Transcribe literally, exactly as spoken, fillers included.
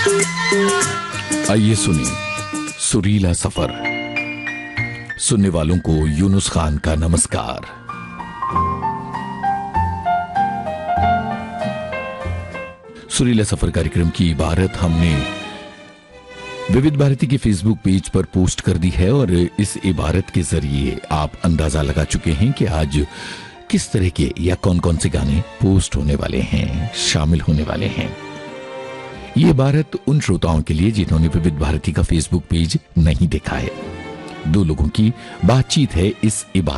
आइए सुनिए सुरीला सफर। सुनने वालों को यूनुस खान का नमस्कार। सुरीला सफर कार्यक्रम की इबारत हमने विविध भारती के फेसबुक पेज पर पोस्ट कर दी है और इस इबारत के जरिए आप अंदाजा लगा चुके हैं कि आज किस तरह के या कौन कौन से गाने पोस्ट होने वाले हैं, शामिल होने वाले हैं। ये इबारत उन श्रोताओं के लिए जिन्होंने विविध भारती का फेसबुक पेज नहीं देखा है। दो लोगों की बातचीत है इस इबारत